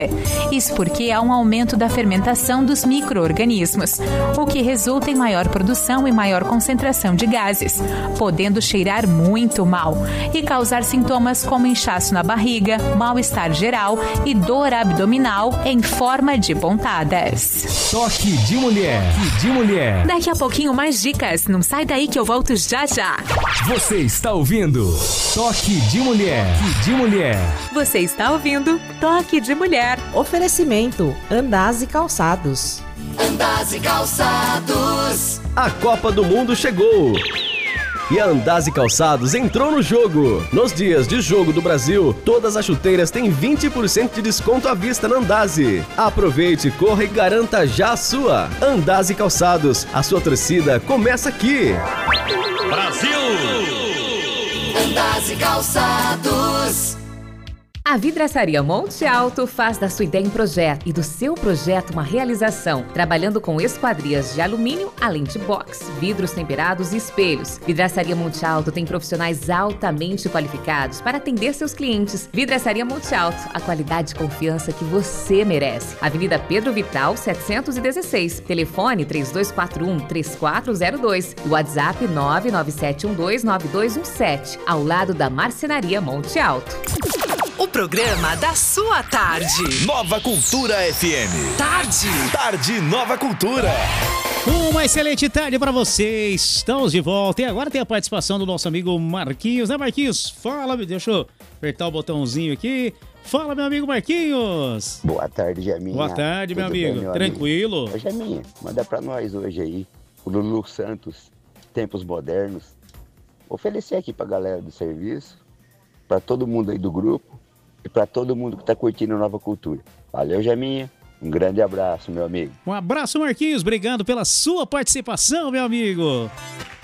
Isso porque há um aumento da fermentação dos micro-organismos, o que resulta em maior produção e maior concentração de gases, podendo cheirar muito mal e causar sintomas como inchaço na barriga, mal-estar geral e dor abdominal em forma de pontadas. Toque de mulher. Daqui a pouquinho mais dicas, não sai daí que eu volto já já. Você está ouvindo Toque de Mulher. Você está ouvindo Toque de Mulher. Oferecimento Andaz e Calçados. Andaz e Calçados. A Copa do Mundo chegou. E a Andaz e Calçados entrou no jogo. Nos dias de jogo do Brasil, todas as chuteiras têm 20% de desconto à vista na Andaze. Aproveite, corra e garanta já a sua. Andaz e Calçados, a sua torcida começa aqui. Brasil! Andaz e Calçados. A Vidraçaria Monte Alto faz da sua ideia um projeto e do seu projeto uma realização, trabalhando com esquadrias de alumínio, além de box, vidros temperados e espelhos. Vidraçaria Monte Alto tem profissionais altamente qualificados para atender seus clientes. Vidraçaria Monte Alto, a qualidade e confiança que você merece. Avenida Pedro Vital, 716, telefone 3241-3402 e WhatsApp 997129217, ao lado da Marcenaria Monte Alto. O programa da sua tarde. Nova Cultura FM. Tarde Nova Cultura. Uma excelente tarde para vocês. Estamos de volta e agora tem a participação do nosso amigo Marquinhos, né, Marquinhos? Fala, deixa eu apertar o botãozinho aqui. Fala, meu amigo Marquinhos. Boa tarde, Jaminha. Boa tarde, meu amigo. Bem, meu tranquilo? Amigo. Ô, Jaminha, manda pra nós hoje aí o Lulu Santos, Tempos Modernos. Oferecer aqui pra galera do serviço, pra todo mundo aí do grupo e pra todo mundo que tá curtindo a Nova Cultura. Valeu, Jaminha. Um grande abraço, meu amigo. Um abraço, Marquinhos. Obrigado pela sua participação, meu amigo.